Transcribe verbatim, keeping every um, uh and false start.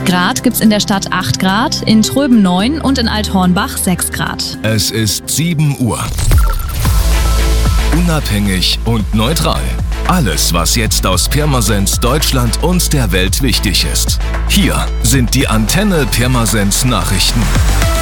Grad gibt's in der Stadt acht Grad, in Tröben neun und in Althornbach sechs Grad. Es ist sieben Uhr. Unabhängig und neutral. Alles, was jetzt aus Pirmasens, Deutschland und der Welt wichtig ist. Hier sind die Antenne Pirmasens Nachrichten.